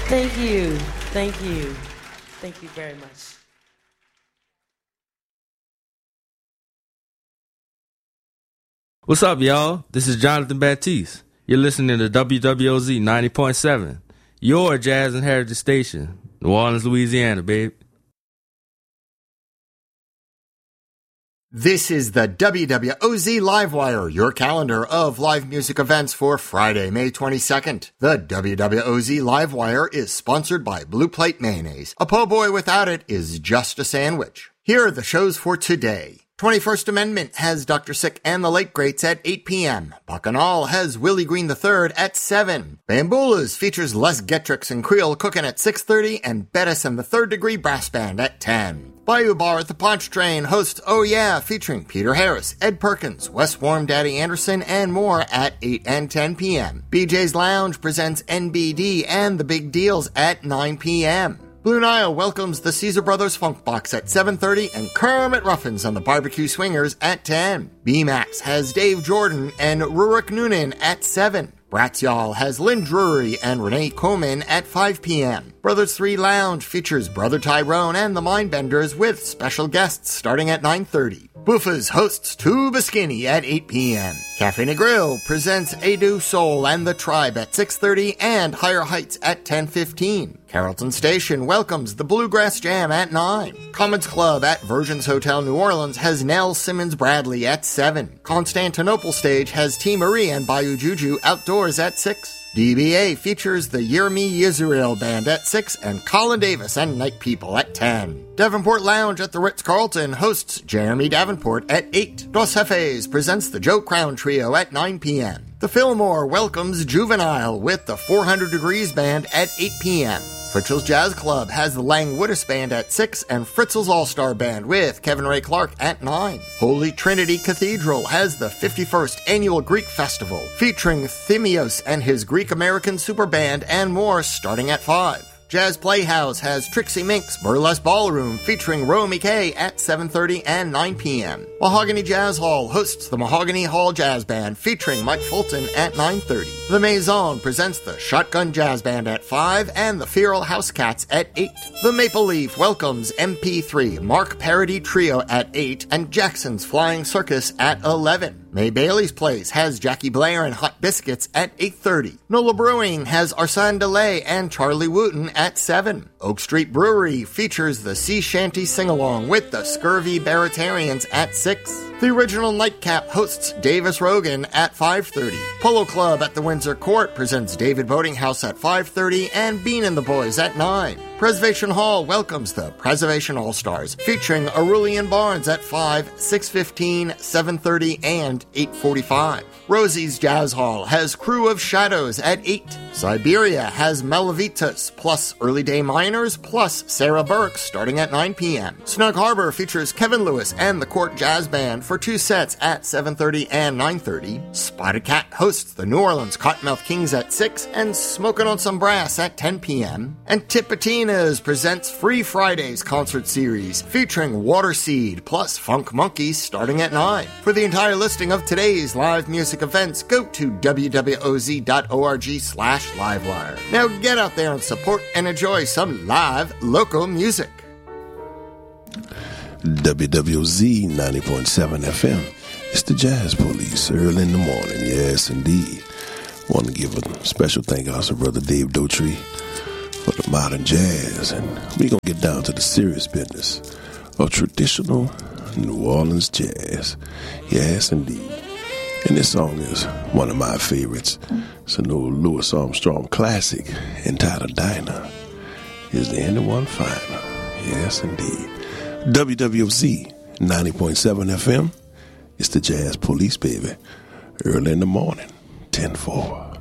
Thank you. Thank you. Thank you very much. What's up, y'all? This is Jonathan Baptiste. You're listening to WWOZ 90.7, your jazz and heritage station, New Orleans, Louisiana, babe. This is the WWOZ Livewire, your calendar of live music events for Friday, May 22nd. The WWOZ Livewire is sponsored by Blue Plate Mayonnaise. A po' boy without it is just a sandwich. Here are the shows for today. 21st Amendment has Dr. Sick and the Late Greats at 8 p.m. Bacchanal has Willie Green III at 7. Bambula's features Les Getrix and Creole Cookin' at 6:30 and Bettis and the Third Degree Brass Band at 10. Bayou Bar at the Punch Train hosts Oh Yeah, featuring Peter Harris, Ed Perkins, Wes Warm, Daddy Anderson, and more at 8 and 10 p.m. BJ's Lounge presents NBD and The Big Deals at 9 p.m. Blue Nile welcomes the Caesar Brothers Funk Box at 7:30 and Kermit Ruffins and the Barbecue Swingers at 10. B-Max has Dave Jordan and Rurik Noonan at 7. Bratz Y'all has Lynn Drury and Renee Coman at 5 p.m. Brothers 3 Lounge features Brother Tyrone and the Mindbenders with special guests starting at 9:30. Buffa's hosts Tuba Skinny at 8 p.m. Cafe Negril presents Edu Soul and the Tribe at 6:30 and Higher Heights at 10:15. Carrollton Station welcomes the Bluegrass Jam at 9. Commons Club at Virgins Hotel New Orleans has Nell Simmons Bradley at 7. Constantinople Stage has T. Marie and Bayou Juju outdoors at 6. DBA features the Yirmi Yisrael Band at 6 and Colin Davis and Night People at 10. Davenport Lounge at the Ritz-Carlton hosts Jeremy Davenport at 8. Dos Jefes presents the Joe Crown Trio at 9 p.m. The Fillmore welcomes Juvenile with the 400 Degrees Band at 8 p.m. Fritzl's Jazz Club has the Lang Woodis Band at 6 and Fritzl's All-Star Band with Kevin Ray Clark at 9. Holy Trinity Cathedral has the 51st Annual Greek Festival featuring Thymios and his Greek-American Super Band and more starting at 5. Jazz Playhouse has Trixie Mink's Burlesque Ballroom featuring Romy Kay at 7:30 and 9 p.m. Mahogany Jazz Hall hosts the Mahogany Hall Jazz Band featuring Mike Fulton at 9:30. The Maison presents the Shotgun Jazz Band at 5 and the Feral House Cats at 8. The Maple Leaf welcomes MP3 Mark Parody Trio at 8 and Jackson's Flying Circus at 11. May Bailey's Place has Jackie Blair and Hot Biscuits at 8:30. Nola Brewing has Arsène Delay and Charlie Wooten at 7. Oak Street Brewery features the Sea Shanty Sing-Along with the Scurvy Baritarians at 6. The Original Nightcap hosts Davis Rogan at 5:30. Polo Club at the Windsor Court presents David Boating House at 5:30 and Bean and the Boys at 9. Preservation Hall welcomes the Preservation All-Stars featuring Aurelian Barnes at 5, 6:15, 7:30, and 8:45. Rosie's Jazz Hall has Crew of Shadows at 8. Siberia has Melavitas plus Early Day Miners plus Sarah Burke starting at 9 p.m. Snug Harbor features Kevin Lewis and the Court Jazz Band for 2 sets at 7:30 and 9:30. Spotted Cat hosts the New Orleans Cottonmouth Kings at 6 and Smokin' on Some Brass at 10 p.m. And Tipitina's presents Free Fridays concert series featuring Waterseed plus Funk Monkeys starting at 9. For the entire listing of today's live music events, go to wwoz.org/livewire. Now get out there and support and enjoy some live local music. WWZ 90.7 FM. It's the Jazz Police early in the morning. Yes, indeed. Want to give a special thank out to Brother Dave Daughtry for the modern jazz. And we're going to get down to the serious business of traditional New Orleans jazz. Yes, indeed. And this song is one of my favorites. It's an old Louis Armstrong classic entitled Dinah. Is there anyone finer? Yes, indeed. WWZ 90.7 FM. It's the Jazz Police, baby. Early in the morning, 10-4.